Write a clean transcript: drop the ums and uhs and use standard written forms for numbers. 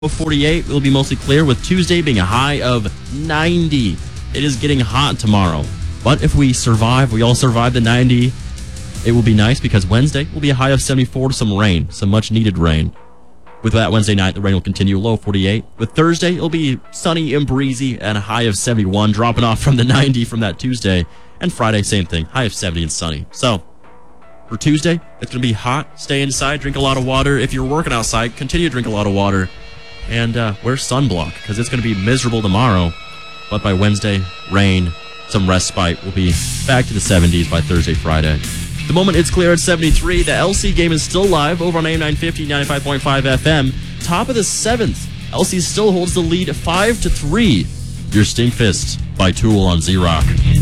48 will be mostly clear, with Tuesday being a high of 90. It is getting hot tomorrow. But if we survive, we all survive the 90, it will be nice because Wednesday will be a high of 74 to some rain, some much needed rain. With that Wednesday night, the rain will continue, low 48. With Thursday, it'll be sunny and breezy and a high of 71, dropping off from the 90 from that Tuesday. And Friday, same thing, high of 70 and sunny. So for Tuesday, it's going to be hot. Stay inside, drink a lot of water. If you're working outside, continue to drink a lot of water. And wear sunblock because it's going to be miserable tomorrow. But by Wednesday, rain, some respite. We'll be back to the 70s by Thursday, Friday. The moment it's clear at 73. The LC game is still live over on AM 950, 95.5 FM. Top of the 7th. LC still holds the lead 5-3. Your Stinkfist by Tool on Z-Rock.